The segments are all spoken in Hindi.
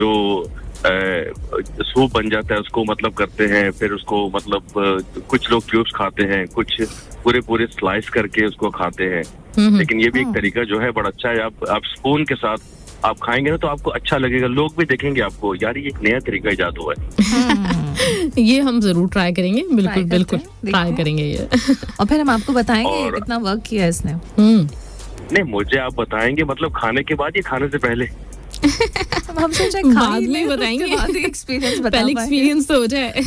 जो सूप बन जाता है उसको मतलब करते हैं, फिर उसको मतलब कुछ लोग क्यूब्स खाते हैं, कुछ पूरे स्लाइस करके उसको खाते हैं। लेकिन ये भी एक तरीका जो है बड़ा अच्छा है, आप स्पून के साथ आप खाएंगे ना तो आपको अच्छा लगेगा, लोग भी देखेंगे आपको यार ये एक नया तरीका इजाद हुआ है। ये हम जरूर ट्राई करेंगे, बिल्कुल ट्राई करेंगे ये। और फिर हम आपको बताएंगे कितना वर्क किया इसने। नहीं, मुझे आप बताएंगे मतलब खाने के बाद या खाने से पहले? हम सोचे बाद में बताएंगे, पहले एक्सपीरियंस तो हो जाए।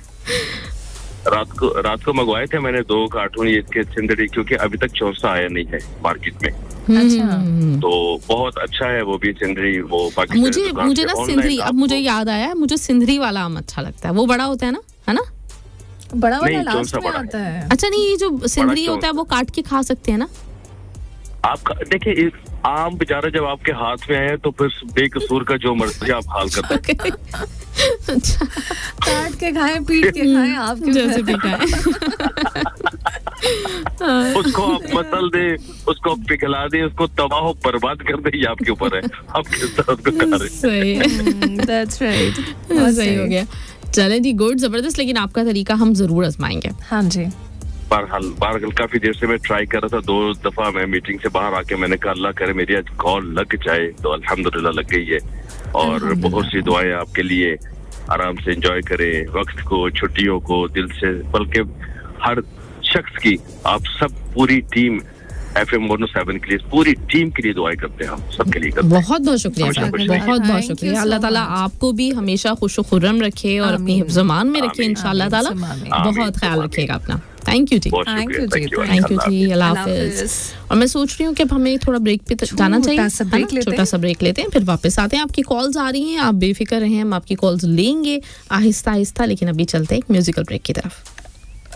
रात को मंगवाए थे मैंने 2 कार्टून इसके सिंदड़ी, क्योंकि अभी तक चौसा आया नहीं है मार्केट में। अच्छा, तो बहुत अच्छा है वो भी सिंदड़ी, वो पाकिस्तानी मुझे ना सिंदड़ी, अब मुझे याद आया, मुझे सिंदड़ी वाला आम अच्छा लगता है, वो बड़ा होता है ना, है ना? बड़ा वाला लास्ट में आता है। अच्छा नहीं, ये जो सिंदड़ी होता है वो काट के खा सकते हैं ना आप? देखिए आम बेचारा जब आपके हाथ में आया तो फिर बेकसूर का जो मर्जी आप हाल करते हैं। अच्छा, काट के खाएं, पीट के खाएं, आपके जैसे भी खाएं। उसको आप मसल दे, उसको पिघला दे, उसको तबाह बर्बाद कर दे, ये आपके ऊपर है, आप किस तरह उसको खा रहे हैं। सही, दैट्स राइट, सही हो गया। चलें जी, गुड, जबरदस्त। लेकिन आपका तरीका हम जरूर आजमाएंगे। हाँ जी। बहरहाल काफी देर से मैं ट्राई कर रहा था, 2 दफा मैं मीटिंग से बाहर आके मैंने कहा अल्लाह करे मेरी आज कॉल लग जाए, तो अल्हम्दुलिल्लाह लग गई है। और बहुत सी दुआएं आपके लिए, आराम से एंजॉय करें वक्त को, छुट्टियों को दिल से, बल्कि हर शख्स की, आप सब पूरी टीम FM 107 के लिए, पूरी टीम के लिए दुआएं करते हैं, हम सबके लिए करते हैं। बहुत बहुत शुक्रिया सर, बहुत शुक्रिया। अल्लाह ताला आपको भी हमेशा खुश खुर्रम रखे और अपनी हिफ्ज़-ओ-मान में रखे इंशाअल्लाह ताला। बहुत ख्याल रखिएगा अपना। Thank you ji, thank you जी, अल्लाह हाफिज़। और मैं सोच रही हूँ कि अब हमें थोड़ा ब्रेक पे जाना चाहिए, छोटा सा ब्रेक लेते हैं, फिर वापस आते हैं। आपकी कॉल्स आ रही हैं, आप बेफिक्र रहें, हम आपकी कॉल्स लेंगे आहिस्ता आहिस्ता, लेकिन अभी चलते हैं एक म्यूजिकल ब्रेक की तरफ।